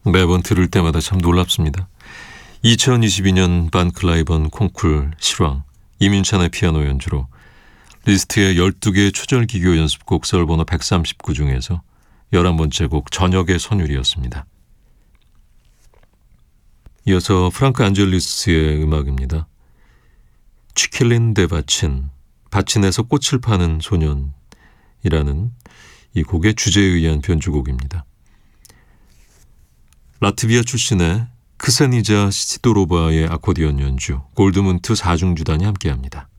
매번 들을 때마다 참 놀랍습니다. 2022년 반클라이번 콩쿨 실황 이민찬의 피아노 연주로 리스트의 12개의 초절기교 연습곡 서울번호 139 중에서 11번째 곡 저녁의 선율이었습니다. 이어서 프랑크 안젤리스의 음악입니다. 치킬린 데 바친, 바친에서 꽃을 파는 소년이라는 이 곡의 주제에 의한 변주곡입니다. 라트비아 출신의 크사니자 시도로바의 아코디언 연주, 골드문트 4중주단이 함께합니다.